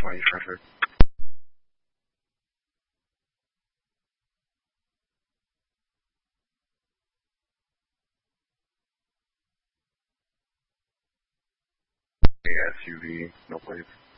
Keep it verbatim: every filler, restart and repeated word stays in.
twenty traffic. A S U V, no plates.